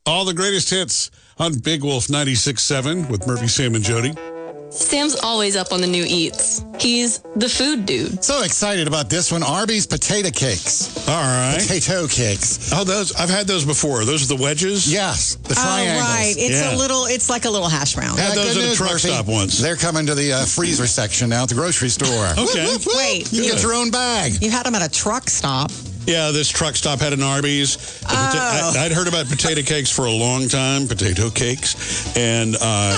All the greatest hits on Big Wolf 96.7 with Murphy, Sam, and Jody. Sam's always up on the new eats. He's the food dude. So excited about this one. Arby's potato cakes. All right. Potato cakes. Oh, those I've had those before. Those are the wedges? Yes, the triangles. Right. It's like a little hash brown. Had those at a truck stop once. They're coming to the freezer section now at the grocery store. Okay. Whoop, whoop, whoop. Wait, You get your own bag. You had them at a truck stop. Yeah, this truck stop had an Arby's. I'd heard about potato cakes for a long time, potato cakes. And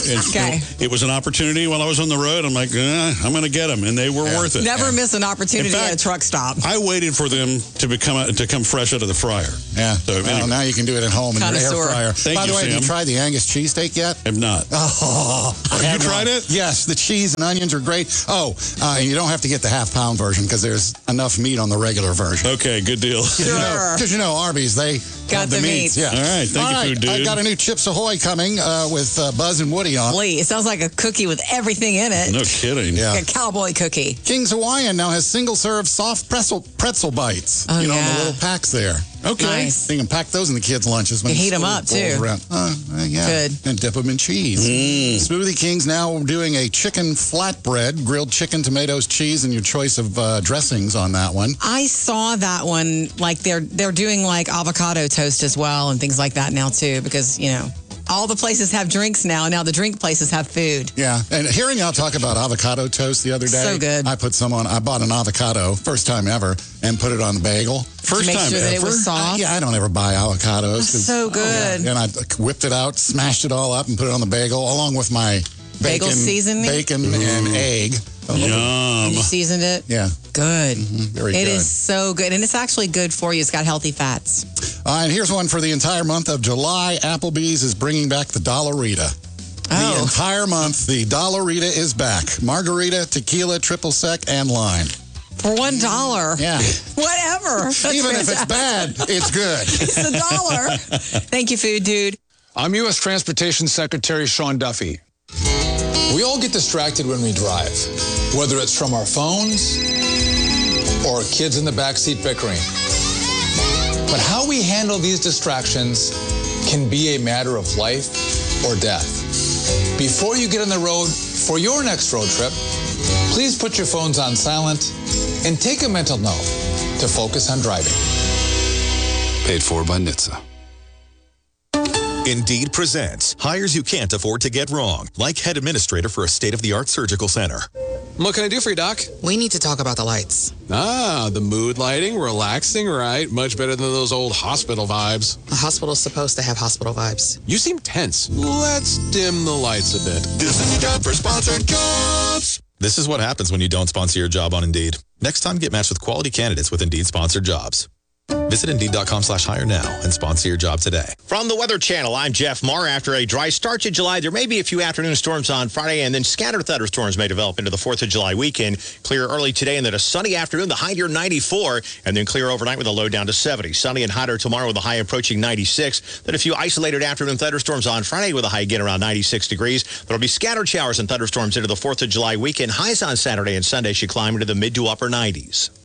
it was an opportunity while I was on the road. I'm like, I'm going to get them. And they were worth it. Never miss an opportunity at a truck stop. I waited for them to come fresh out of the fryer. Yeah. So anyway. Now you can do it at home in your air fryer. By the way, Sam. have you tried the Angus cheesesteak yet? Have not. Have you tried it? Yes. The cheese and onions are great. And you don't have to get the half-pound version because there's enough meat on the regular version. Okay, good deal. Because Arby's, they got the meats. Yeah. All right. Thank you, food dude. I got a new Chips Ahoy coming with Buzz and Woody on. It sounds like a cookie with everything in it. No kidding. Yeah. Like a cowboy cookie. King's Hawaiian now has single-serve soft pretzel bites. Oh, in the little packs there. Okay. Nice. You can pack those in the kids' lunches. When you heat them up, too. Yeah. Good. And dip them in cheese. Smoothie King's now doing a chicken flatbread, grilled chicken, tomatoes, cheese, and your choice of dressings on that one. I saw that one. Like they're doing like avocado toast as well and things like that now, too, because, all the places have drinks now, and now the drink places have food. Yeah, and hearing y'all talk about avocado toast the other day. So good. I bought an avocado, first time ever, and put it on the bagel. First Make time sure ever? that it was soft. I don't ever buy avocados. So good. And I whipped it out, smashed it all up, and put it on the bagel, along with my Bagel seasoning? bacon and egg. Yum. And you seasoned it? Yeah. Good. Very good. It is so good. And it's actually good for you. It's got healthy fats. And here's one for the entire month of July. Applebee's is bringing back the Dollarita. The entire month, the Dollarita is back. Margarita, tequila, triple sec, and lime. For $1. Yeah. Whatever. That's Even if it's bad, it's good. It's $1. Thank you, food dude. I'm U.S. Transportation Secretary Sean Duffy. We all get distracted when we drive, whether it's from our phones or kids in the backseat bickering. But how we handle these distractions can be a matter of life or death. Before you get on the road for your next road trip, please put your phones on silent and take a mental note to focus on driving. Paid for by NHTSA. Indeed presents hires you can't afford to get wrong, like head administrator for a state-of-the-art surgical center. What can I do for you, Doc? We need to talk about the lights. The mood lighting, relaxing, right? Much better than those old hospital vibes. A hospital's supposed to have hospital vibes. You seem tense. Let's dim the lights a bit. This is your job for sponsored jobs. This is what happens when you don't sponsor your job on Indeed. Next time, get matched with quality candidates with Indeed sponsored jobs. Visit Indeed.com/hire now and sponsor your job today. From the Weather Channel, I'm Jeff Marr. After a dry start to July, there may be a few afternoon storms on Friday, and then scattered thunderstorms may develop into the 4th of July weekend. Clear early today, and then a sunny afternoon, the high near 94, and then clear overnight with a low down to 70. Sunny and hotter tomorrow with a high approaching 96. Then a few isolated afternoon thunderstorms on Friday with a high again around 96 degrees. There will be scattered showers and thunderstorms into the 4th of July weekend. Highs on Saturday and Sunday should climb into the mid to upper 90s.